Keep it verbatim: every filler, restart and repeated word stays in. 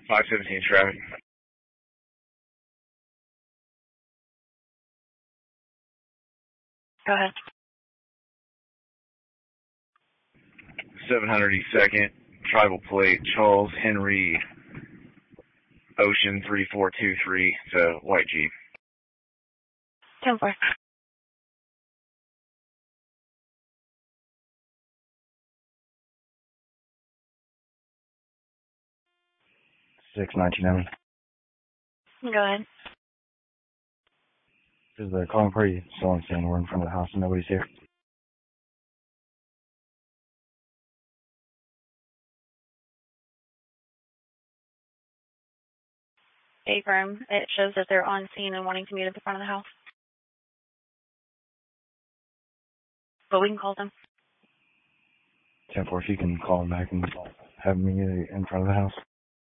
five seventeen traffic. Go ahead. seven hundred East second, tribal plate, Charles Henry Ocean three four two three. It's a white Jeep. ten four. six nineteen Emmy. Go ahead. Is the calling party still on scene? We're in front of the house and nobody's here. Affirm. It shows that they're on scene and wanting to meet at the front of the house. But we can call them. ten four, if you can call them back and have me in front of the house.